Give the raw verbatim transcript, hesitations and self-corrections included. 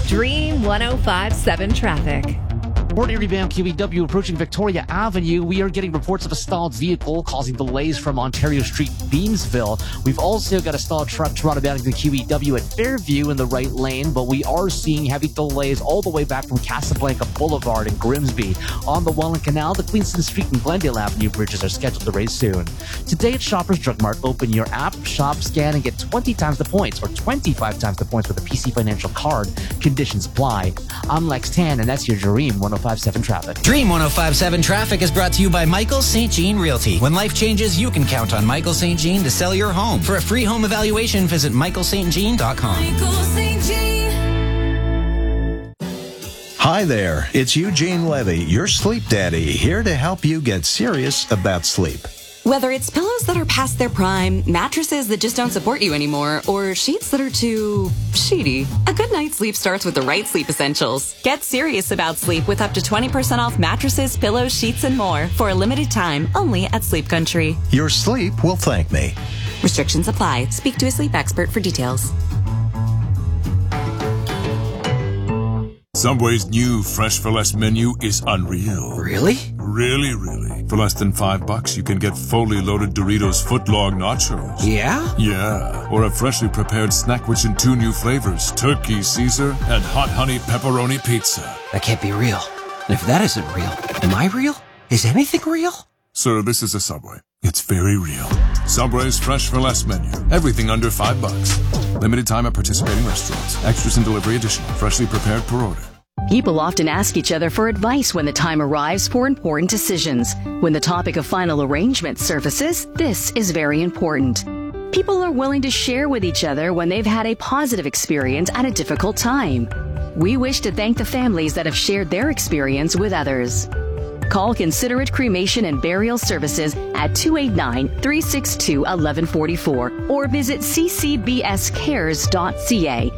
Dream one oh five point seven traffic. Port Erie bound Q E W approaching Victoria Avenue. We are getting reports of a stalled vehicle causing delays from Ontario Street, Beamsville. We've also got a stalled truck Toronto bound to Q E W at Fairview in the right lane, but we are seeing heavy delays all the way back from Casablanca Boulevard in Grimsby. On the Welland Canal, the Queenston Street and Glendale Avenue bridges are scheduled to raise soon. Today at Shoppers Drug Mart, open your app, shop, scan, and get twenty times the points or twenty-five times the points with a P C Financial card. Conditions apply. I'm Lex Tan, and that's your Dream one oh five point seven traffic. Dream one oh five point seven traffic is brought to you by Michael Saint Jean Realty. When life changes, you can count on Michael Saint Jean to sell your home. For a free home evaluation, visit michael st jean dot com. Michael Saint Jean. Hi there, it's Eugene Levy, your sleep daddy, here to help you get serious about sleep. Whether it's pillows that are past their prime, mattresses that just don't support you anymore, or sheets that are too sheety, a good night's sleep starts with the right sleep essentials. Get serious about sleep with up to twenty percent off mattresses, pillows, sheets, and more for a limited time only at Sleep Country. Your sleep will thank me. Restrictions apply. Speak to a sleep expert for details. Subway's new Fresh for Less menu is unreal. Really? Really, really. For less than five bucks, you can get fully loaded Doritos footlong nachos. Yeah? Yeah. Or a freshly prepared snack rich in two new flavors, Turkey Caesar and Hot Honey Pepperoni Pizza. That can't be real. And if that isn't real, am I real? Is anything real? Sir, this is a Subway. It's very real. Subway's Fresh for Less menu. Everything under five bucks. Limited time at participating restaurants. Extras and delivery additional. Freshly prepared per order. People often ask each other for advice when the time arrives for important decisions. When the topic of final arrangement surfaces, this is very important. People are willing to share with each other when they've had a positive experience at a difficult time. We wish to thank the families that have shared their experience with others. Call Considerate Cremation and Burial Services at two eight nine, three six two, one one four four or visit c c b s cares dot c a.